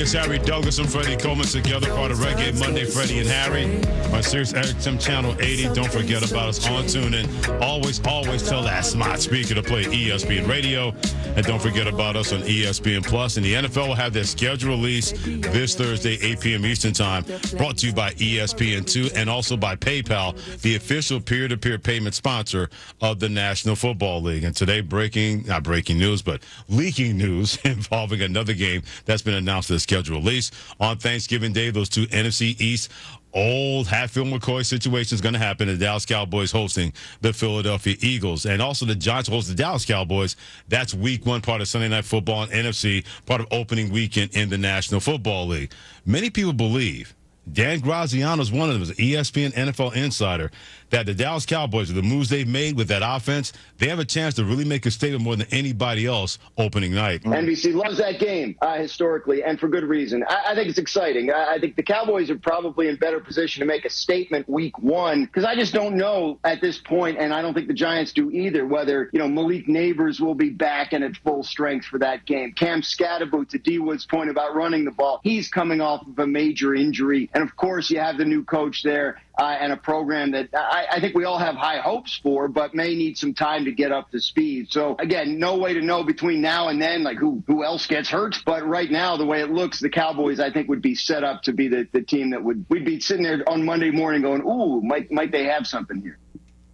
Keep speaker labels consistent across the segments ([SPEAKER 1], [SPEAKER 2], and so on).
[SPEAKER 1] it's Harry Douglas and Freddie Coleman together, part of Reggae Monday, Freddie and Harry. On Sirius XM Channel 80. Don't forget about us on TuneIn. Always tell that smart speaker to play ESPN Radio. And don't forget about us on ESPN Plus. And the NFL will have their schedule release this Thursday, 8 p.m. Eastern Time. Brought to you by ESPN2 and also by PayPal, the official peer-to-peer payment sponsor of the National Football League. And today, not breaking news, but leaking news involving another game that's been announced as schedule release. On Thanksgiving Day, those two NFC East old Hatfield-McCoy situation is going to happen. The Dallas Cowboys hosting the Philadelphia Eagles. And also the Giants host the Dallas Cowboys. That's week one, part of Sunday Night Football and NFC, part of opening weekend in the National Football League. Many people believe, Dan Graziano is one of them, as an ESPN NFL insider, that the Dallas Cowboys, with the moves they've made with that offense, they have a chance to really make a statement more than anybody else opening night.
[SPEAKER 2] NBC loves that game historically, and for good reason. I think it's exciting. I think the Cowboys are probably in better position to make a statement week one, because I just don't know at this point, and I don't think the Giants do either, whether Malik Neighbors will be back and at full strength for that game. Cam Scatterboot, to D. Wood's point about running the ball, he's coming off of a major injury. And, of course, you have the new coach there and a program that I think we all have high hopes for, but may need some time to get up to speed. So, again, no way to know between now and then, like, who else gets hurt. But right now, the way it looks, the Cowboys, I think, would be set up to be the team that we'd be sitting there on Monday morning going, ooh, might they have something here?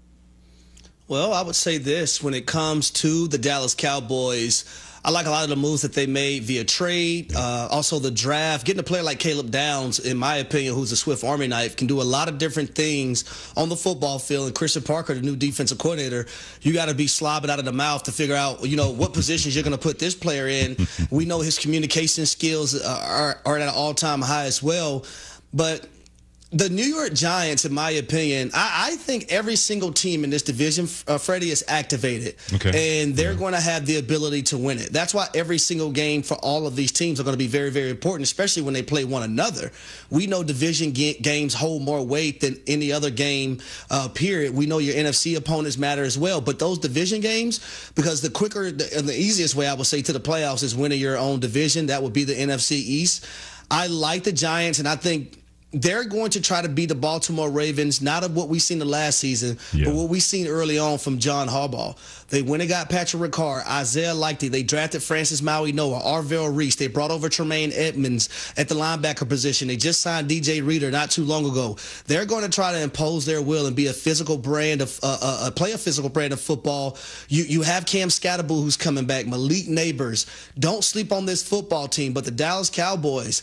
[SPEAKER 3] Well, I would say this. When it comes to the Dallas Cowboys, I like a lot of the moves that they made via trade, also the draft. Getting a player like Caleb Downs, in my opinion, who's a Swift Army knife, can do a lot of different things on the football field. And Christian Parker, the new defensive coordinator, you got to be slobbing out of the mouth to figure out, what positions you're going to put this player in. We know his communication skills are at an all-time high as well. But the New York Giants, in my opinion, I think every single team in this division, Freddie, is activated. Okay. And they're going to have the ability to win it. That's why every single game for all of these teams are going to be very, very important, especially when they play one another. We know division games hold more weight than any other game, period. We know your NFC opponents matter as well. But those division games, because the quicker and the easiest way I would say to the playoffs is winning your own division. That would be the NFC East. I like the Giants, and I think they're going to try to beat the Baltimore Ravens, not of what we've seen the last season, but what we've seen early on from John Harbaugh. They went and got Patrick Ricard, Isaiah Likely. They drafted Francis Maui Noah, Arvell Reese. They brought over Tremaine Edmonds at the linebacker position. They just signed DJ Reader not too long ago. They're going to try to impose their will and be a physical brand of play a physical brand of football. You have Cam Scatterboot who's coming back, Malik Neighbors. Don't sleep on this football team, but the Dallas Cowboys,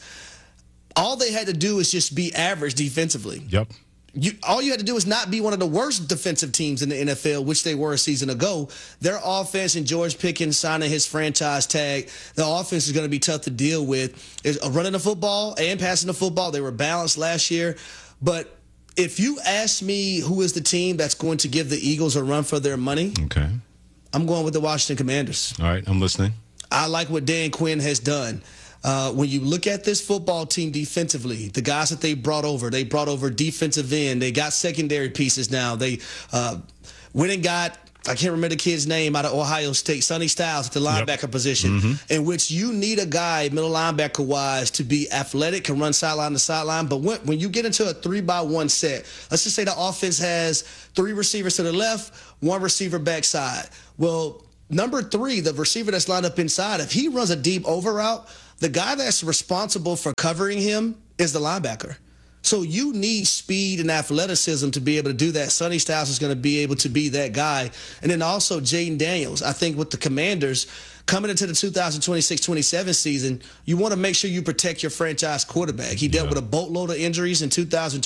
[SPEAKER 3] all they had to do is just be average defensively.
[SPEAKER 1] Yep.
[SPEAKER 3] All you had to do is not be one of the worst defensive teams in the NFL, which they were a season ago. Their offense and George Pickens signing his franchise tag, the offense is going to be tough to deal with. Is running the football and passing the football. They were balanced last year. But if you ask me who is the team that's going to give the Eagles a run for their money,
[SPEAKER 1] okay,
[SPEAKER 3] I'm going with the Washington Commanders.
[SPEAKER 1] All right, I'm listening.
[SPEAKER 3] I like what Dan Quinn has done. When you look at this football team defensively, the guys that they brought over defensive end. They got secondary pieces now. They went and got, I can't remember the kid's name, out of Ohio State, Sonny Styles at the linebacker position, in which you need a guy, middle linebacker-wise, to be athletic, can run sideline to sideline. But when you get into a 3-by-1 set, let's just say the offense has 3 receivers to the left, 1 receiver backside. Well, number 3, the receiver that's lined up inside, if he runs a deep over route, the guy that's responsible for covering him is the linebacker. So you need speed and athleticism to be able to do that. Sonny Styles is going to be able to be that guy. And then also Jaden Daniels. I think with the Commanders, coming into the 2026-27 season, you want to make sure you protect your franchise quarterback. He dealt with a boatload of injuries in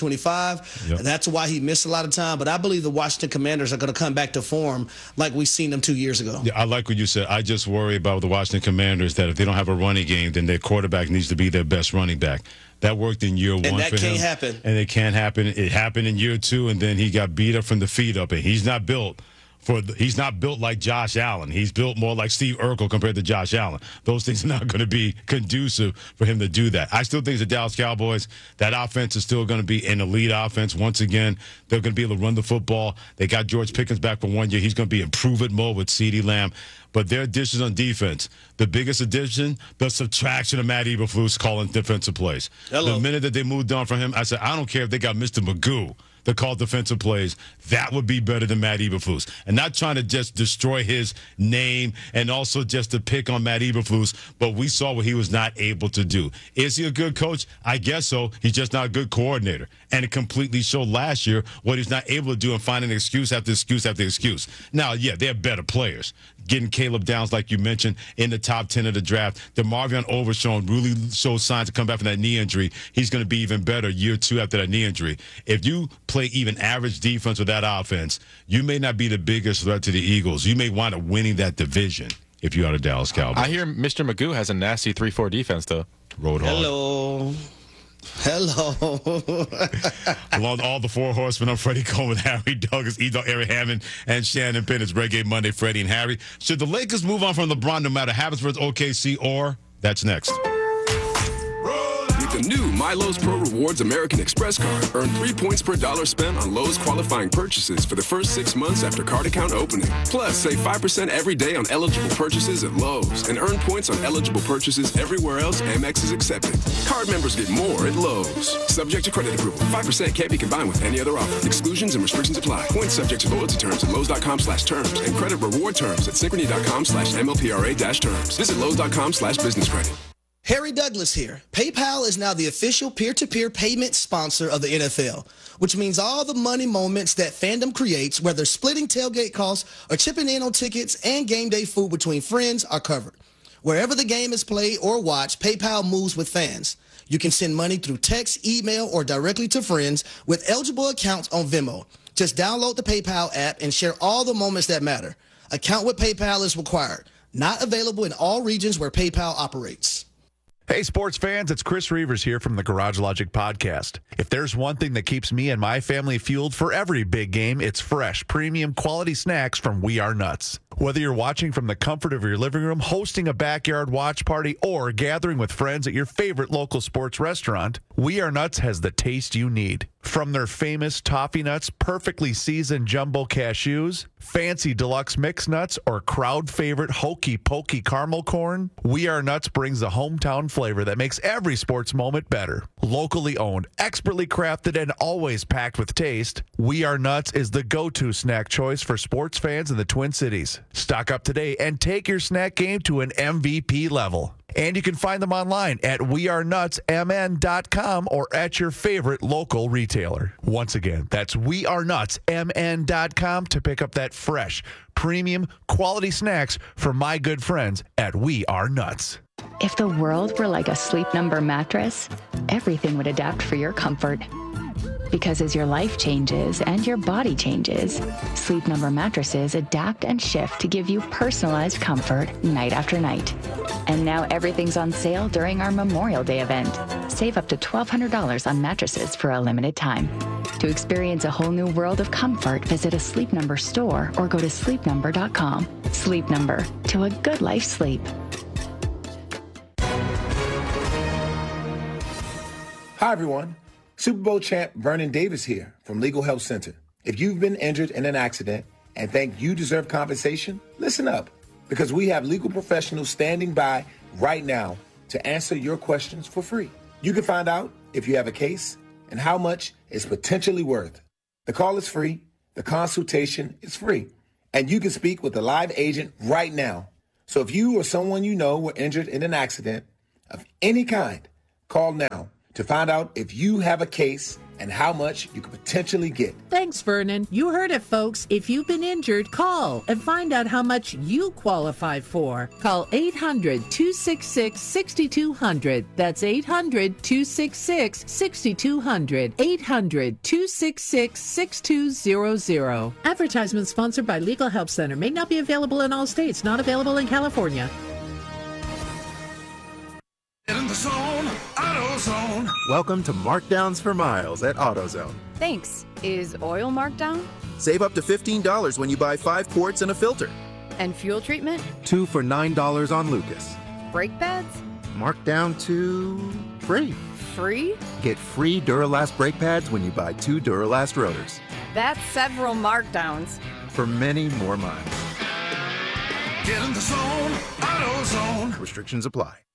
[SPEAKER 3] 2025, and that's why he missed a lot of time. But I believe the Washington Commanders are going to come back to form like we've seen them 2 years ago.
[SPEAKER 1] Yeah, I like what you said. I just worry about the Washington Commanders that if they don't have a running game, then their quarterback needs to be their best running back. That worked in year 1 for him.
[SPEAKER 3] And that can't happen.
[SPEAKER 1] And it can't happen. It happened in year 2, and then he got beat up from the feet up, and he's not built He's not built like Josh Allen. He's built more like Steve Urkel compared to Josh Allen. Those things are not going to be conducive for him to do that. I still think the Dallas Cowboys, that offense is still going to be an elite offense. Once again, they're going to be able to run the football. They got George Pickens back for 1 year. He's going to be in prove-it mode with CeeDee Lamb. But their additions on defense, the biggest addition, the subtraction of Matt Eberflus calling defensive plays.
[SPEAKER 3] Hello.
[SPEAKER 1] The minute that they moved on from him, I said, I don't care if they got Mr. Magoo to call defensive plays. That would be better than Matt Eberflus. And not trying to just destroy his name and also just to pick on Matt Eberflus, but we saw what he was not able to do. Is he a good coach? I guess so. He's just not a good coordinator. And it completely showed last year what he's not able to do and finding excuse after excuse after excuse. Now, yeah, they're better players. Getting Caleb Downs, like you mentioned, in the top 10 of the draft. DeMarvion Overshown really showed signs to come back from that knee injury. He's going to be even better year 2 after that knee injury. If you play even average defense with that offense, you may not be the biggest threat to the Eagles. You may wind up winning that division if you are the Dallas Cowboys.
[SPEAKER 4] I hear Mr. Magoo has a nasty 3-4 defense, though.
[SPEAKER 1] Road hard.
[SPEAKER 3] Hello.
[SPEAKER 1] Along all the 4 horsemen, I'm Freddie Coleman, Harry Douglas, Edo, Eric Hammond, and Shannon Penn. It's Reggae Monday, Freddie and Harry. Should the Lakers move on from LeBron no matter happens versus OKC or? That's next.
[SPEAKER 5] With the new MyLowe's Pro Rewards American Express card, earn 3 points per dollar spent on Lowe's qualifying purchases for the first 6 months after card account opening. Plus, save 5% every day on eligible purchases at Lowe's and earn points on eligible purchases everywhere else Amex is accepted. Card members get more at Lowe's. Subject to credit approval. 5% can't be combined with any other offer. Exclusions and restrictions apply. Points subject to loyalty terms at Lowe's.com/terms and credit reward terms at Synchrony.com/MLPRA-terms. Visit Lowe's.com/business credit.
[SPEAKER 3] Harry Douglas here. PayPal is now the official peer-to-peer payment sponsor of the NFL, which means all the money moments that fandom creates, whether splitting tailgate costs or chipping in on tickets and game day food between friends, are covered. Wherever the game is played or watched, PayPal moves with fans. You can send money through text, email, or directly to friends with eligible accounts on Venmo. Just download the PayPal app and share all the moments that matter. Account with PayPal is required. Not available in all regions where PayPal operates.
[SPEAKER 6] Hey, sports fans, it's Chris Reavers here from the Garage Logic Podcast. If there's one thing that keeps me and my family fueled for every big game, it's fresh, premium quality snacks from We Are Nuts. Whether you're watching from the comfort of your living room, hosting a backyard watch party, or gathering with friends at your favorite local sports restaurant, We Are Nuts has the taste you need. From their famous toffee nuts, perfectly seasoned jumbo cashews, fancy deluxe mix nuts, or crowd favorite hokey pokey caramel corn, We Are Nuts brings the hometown flavor that makes every sports moment better. Locally owned, expertly crafted, and always packed with taste, We Are Nuts is the go-to snack choice for sports fans in the Twin Cities. Stock up today and take your snack game to an MVP level. And you can find them online at wearenutsmn.com or at your favorite local retailer. Once again, that's wearenutsmn.com to pick up that fresh, premium, quality snacks from my good friends at We Are Nuts.
[SPEAKER 7] If the world were like a Sleep Number mattress, everything would adapt for your comfort. Because as your life changes and your body changes, Sleep Number mattresses adapt and shift to give you personalized comfort night after night. And now everything's on sale during our Memorial Day event. Save up to $1,200 on mattresses for a limited time. To experience a whole new world of comfort, visit a Sleep Number store or go to sleepnumber.com. Sleep Number, to a good life sleep.
[SPEAKER 8] Hi, everyone. Super Bowl champ Vernon Davis here from Legal Help Center. If you've been injured in an accident and think you deserve compensation, listen up, because we have legal professionals standing by right now to answer your questions for free. You can find out if you have a case and how much it's potentially worth. The call is free, the consultation is free, and you can speak with a live agent right now. So if you or someone you know were injured in an accident of any kind, call now to find out if you have a case and how much you could potentially get.
[SPEAKER 9] Thanks, Vernon. You heard it, folks. If you've been injured, call and find out how much you qualify for. Call 800-266-6200. That's 800-266-6200. 800-266-6200. Advertisement sponsored by Legal Help Center. May not be available in all states. Not available in California.
[SPEAKER 10] In the zone, Auto AutoZone. Welcome to Markdowns for Miles at AutoZone.
[SPEAKER 11] Thanks. Is oil marked down?
[SPEAKER 10] Save up to $15 when you buy 5 quarts and a filter.
[SPEAKER 11] And fuel treatment?
[SPEAKER 10] 2 for $9 on Lucas.
[SPEAKER 11] Brake pads?
[SPEAKER 10] Marked down to free.
[SPEAKER 11] Free?
[SPEAKER 10] Get free Duralast brake pads when you buy 2 Duralast rotors.
[SPEAKER 11] That's several markdowns.
[SPEAKER 10] For many more miles.
[SPEAKER 12] Get in the zone, AutoZone.
[SPEAKER 10] Restrictions apply.